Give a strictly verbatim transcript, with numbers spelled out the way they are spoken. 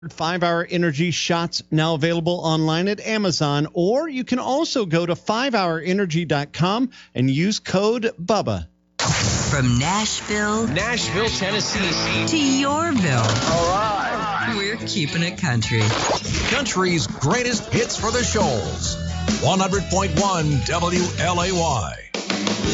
five hour Energy shots now available online at Amazon, or you can also go to five hour energy dot com and use code BUBBA. From Nashville, Nashville, Tennessee, to Yorville. All right. We're keeping it country. Country's greatest hits for the Shoals. one hundred point one W L A Y.